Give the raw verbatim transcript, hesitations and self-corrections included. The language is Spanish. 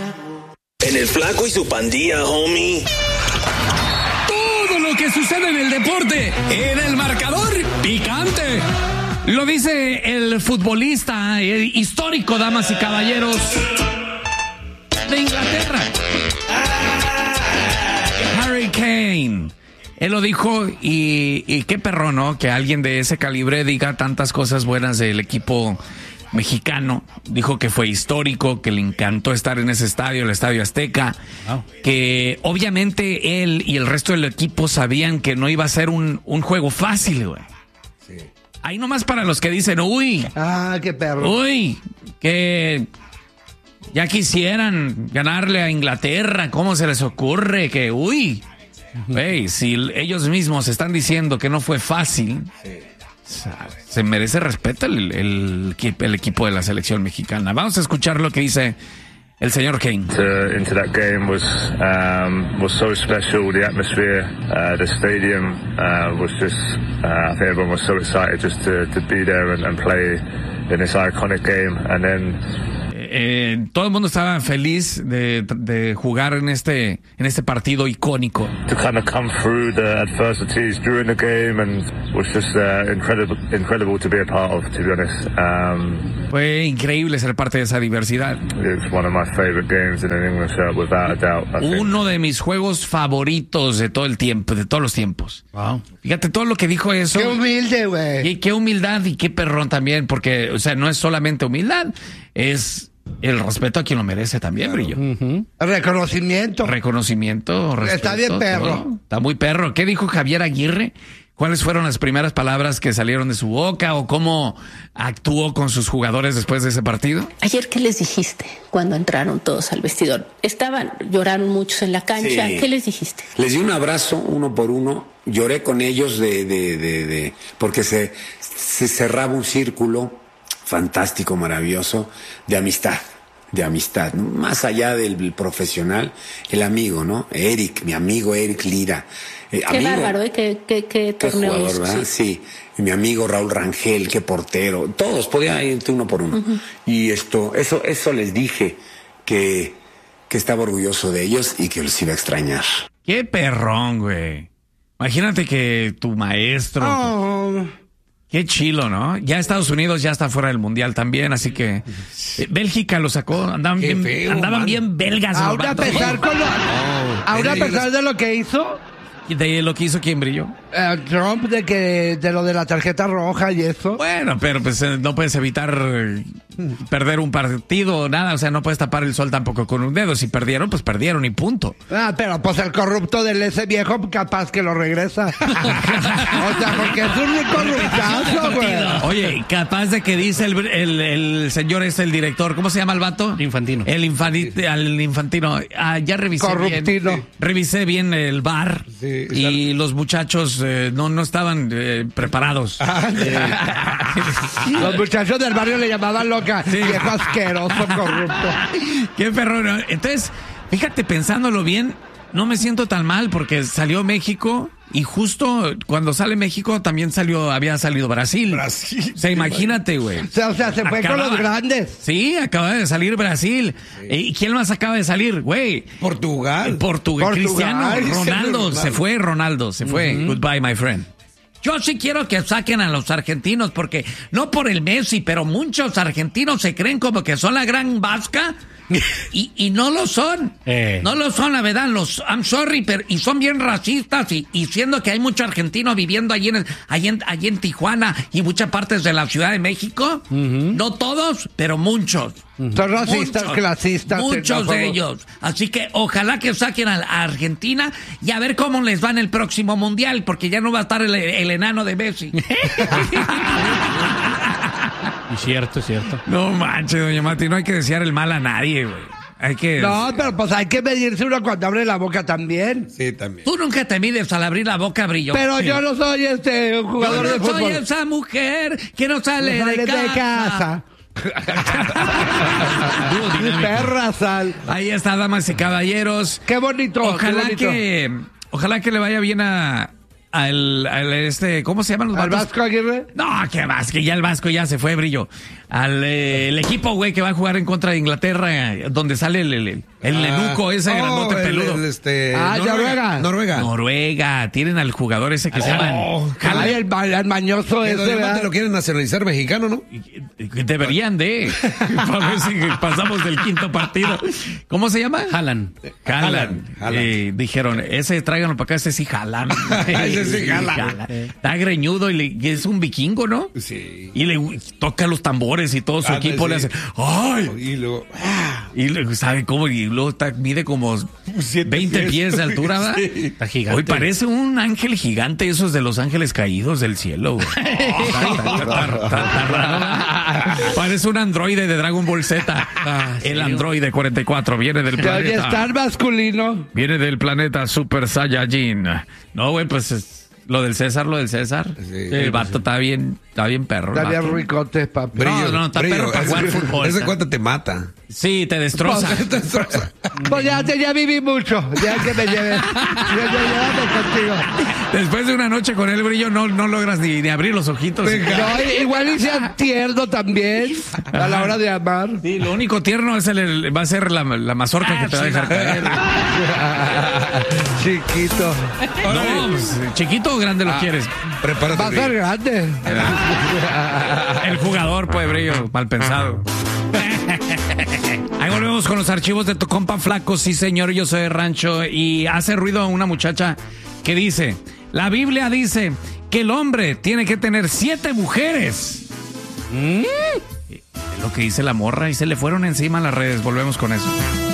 En el Flaco y su pandilla, homie. Todo lo que sucede en el deporte, en el marcador picante. Lo dice el futbolista el histórico, damas y caballeros, de Inglaterra, Harry Kane. Él lo dijo y, y qué perro, ¿no? Que alguien de ese calibre diga tantas cosas buenas del equipo mexicano. Dijo que fue histórico, que le encantó estar en ese estadio, el Estadio Azteca, wow. Que obviamente él y el resto del equipo sabían que no iba a ser un, un juego fácil, güey. Sí. Ahí nomás para los que dicen, uy. Ah, qué perro. Uy, que ya quisieran ganarle a Inglaterra, ¿cómo se les ocurre? Que, uy, hey, si ellos mismos están diciendo que no fue fácil, sí. Se merece respeto el, el, el equipo de la selección mexicana. Vamos a escuchar lo que dice el señor Kane. To, into that game was um, was so special. The atmosphere, uh, the stadium uh, was just. Uh, I think everyone was so excited just to, to be there and, and play in this iconic game. And then. Eh, todo el mundo estaba feliz de, de jugar en este en este partido icónico. To kind of come through the adversities during the game and was just uh, incredible incredible to be a part of, to be honest. Um, Fue increíble ser parte de esa diversidad. It's one of my favorite games in an England shirt, without a doubt. I think. Uno de mis juegos favoritos de todo el tiempo, de todos los tiempos. Wow. Fíjate todo lo que dijo eso. Qué humilde, güey. Y qué humildad y qué perrón también, porque, o sea, no es solamente humildad, es el respeto a quien lo merece también, claro. Brillo. Uh-huh. Reconocimiento. Reconocimiento, respeto. Está bien perro. Todo. Está muy perro. ¿Qué dijo Javier Aguirre? ¿Cuáles fueron las primeras palabras que salieron de su boca o cómo actuó con sus jugadores después de ese partido? Ayer, ¿qué les dijiste cuando entraron todos al vestidor? Estaban, lloraron muchos en la cancha. Sí. ¿Qué les dijiste? Les di un abrazo uno por uno. Lloré con ellos de, de, de, de porque se, se cerraba un círculo fantástico, maravilloso, de amistad, de amistad, ¿no? Más allá del profesional, el amigo, ¿no? Eric, mi amigo Eric Lira. Eh, qué amigo, bárbaro, ¿eh? Qué, qué, qué torneo qué jugador, es, ¿verdad? Sí. sí. Y mi amigo Raúl Rangel, qué portero. Todos podían ir uno por uno. Uh-huh. Y esto, eso, eso les dije que, que estaba orgulloso de ellos y que los iba a extrañar. Qué perrón, güey. Imagínate que tu maestro... Oh. Qué chilo, ¿no? Ya Estados Unidos ya está fuera del mundial también, así que eh, Bélgica lo sacó, andaban Qué bien, feo, andaban bien belgas. Ahora a pesar con lo, oh, ahora a pesar de lo que hizo, de lo que hizo quién, Brillo. Uh, Trump, de que de lo de la tarjeta roja y eso. Bueno, pero pues eh, no puedes evitar eh, perder un partido o nada, o sea, no puedes tapar el sol tampoco con un dedo. Si perdieron, pues perdieron y punto. Ah, pero pues el corrupto del ese viejo capaz que lo regresa. O sea, porque es un corruptazo, güey. Oye, capaz de que dice el, el, el señor es el director, ¿cómo se llama el vato? Infantino. El infantino, el infantino. Ah, ya revisé Corruptino. bien. Revisé bien el bar sí, y los muchachos eh, no, no estaban eh, preparados. Ah, eh. Los muchachos del barrio le llamaban loca. Sí. Viejo asqueroso, corrupto. Qué perro. Entonces, fíjate, pensándolo bien, no me siento tan mal porque salió México y justo cuando sale México también salió, había salido Brasil. Brasil. O sea, imagínate, güey. O sea, o sea, se fue acaba, con los grandes. Sí, acaba de salir Brasil. Sí. ¿Y quién más acaba de salir, güey? Portugal. Portugal. Portugal. Cristiano Ronaldo. Se fue Ronaldo, se fue. Uh-huh. Goodbye, my friend. Yo sí quiero que saquen a los argentinos porque no por el Messi, pero muchos argentinos se creen como que son la gran vasca y, y no lo son. Eh. No lo son, la verdad. Los, I'm sorry, pero y son bien racistas y, y siendo que hay mucho argentino viviendo allí en, allí en, allí en Tijuana y muchas partes de la Ciudad de México. Uh-huh. No todos, pero muchos. Uh-huh. Son racistas, muchos, clasistas. Muchos de ellos. Así que ojalá que saquen a, a Argentina y a ver cómo les va en el próximo mundial, porque ya no va a estar el, el enano de Messi. Y cierto, cierto. No manches, doña Mati, no hay que desear el mal a nadie, güey. Hay que... No, pero pues hay que medirse uno cuando abre la boca también. Sí, también. Tú nunca te mides al abrir la boca, Brillo. Pero sí. Yo no soy este un jugador yo no de fútbol. Soy esa mujer que no sale, no sale de, de casa. Perra sal. Ahí está, damas y caballeros. Qué bonito. Ojalá qué bonito. que, ojalá que le vaya bien a al, al este, ¿cómo se llaman los ¿Al vatos? Vasco Aguirre? No, que Vasco, ya el Vasco ya se fue, Brillo. al eh, el equipo, güey, que va a jugar en contra de Inglaterra, donde sale el, el, el nenuco ese oh, grandote el, peludo. el, este, Ah, Noruega. Noruega. Noruega. Tienen al jugador ese que Oh, se llama... Ay, el, ma- el mañoso Que ese, además ¿verdad? te lo quieren nacionalizar mexicano, ¿no? Deberían de. Para ver si pasamos del quinto partido. ¿Cómo se llama? Haaland. Haaland. Haaland. Eh, dijeron, ese tráiganlo para acá, ese sí jalan. Ese sí jala. Está greñudo y, le- y es un vikingo, ¿no? Sí. Y le toca los tambores y todo su Ah, equipo sí. le hace ¡ay! Y luego... Y le- sabe cómo, y luego está- mide como Siete veinte pies. pies de altura, ¿verdad? Sí. Está gigante. Hoy parece un ángel gigante, esos de los ángeles caídos del cielo. Güey. Está- está- está- está- está raro, ¿verdad? Parece un androide de Dragon Ball Z. El androide cuarenta y cuatro viene del Que hoy está planeta. el masculino. Viene del planeta Super Saiyajin. No, güey, pues es lo del César, lo del César. Sí. El vato está bien, está bien perro. el Está bien vato. ricotes, papi. No, no, está perro para ese- jugar fútbol. Ese está- cuate te mata. Sí, te destroza. Pues ya, te- ya viví mucho. Ya que me lleve. Ya, ya, llévame contigo. Después de una noche con el brillo no, no logras ni, ni abrir los ojitos. No, igual y sea tierno también a la hora de amar. Sí, lo único tierno es el, el- va a ser la, la mazorca que te va a dejar caer. Chiquito. No, pues, chiquito o grande lo quieres. Prepárate. Va a ser Brillo. grande. El jugador, pues, brillo, mal pensado. Ahí volvemos con los archivos de tu compa Flaco. Sí, señor, yo soy de rancho. Y hace ruido una muchacha que dice: la Biblia dice que el hombre tiene que tener siete mujeres. ¿Mm? Es lo que dice la morra y se le fueron encima a las redes. Volvemos con eso.